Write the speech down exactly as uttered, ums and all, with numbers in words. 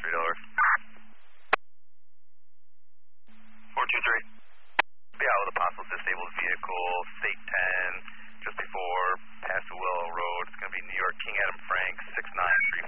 three dollars. four two three. Be out with a possible disabled vehicle, State ten, just before Paso Willow Road. It's going to be New York King Adam Frank, six nine three